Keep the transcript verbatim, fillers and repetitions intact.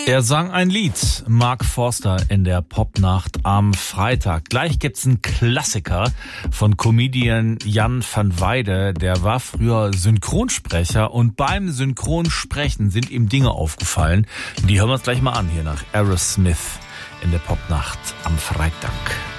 Er sang ein Lied, Mark Forster, in der Popnacht am Freitag. Gleich gibt's einen Klassiker von Comedian Jan van Weide. Der war früher Synchronsprecher und beim Synchronsprechen sind ihm Dinge aufgefallen. Die hören wir uns gleich mal an hier nach Aerosmith in der Popnacht am Freitag.